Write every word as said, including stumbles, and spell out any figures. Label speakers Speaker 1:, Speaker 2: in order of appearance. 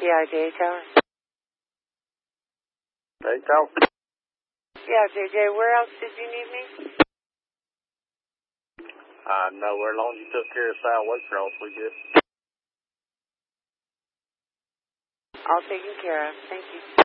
Speaker 1: Yeah, J J Tower.
Speaker 2: Hey, Tower.
Speaker 1: Yeah, J J, where else did you need me?
Speaker 2: Uh, nowhere. As long as you took care of Southwest Cross, we good.
Speaker 1: All taken care of. Thank you.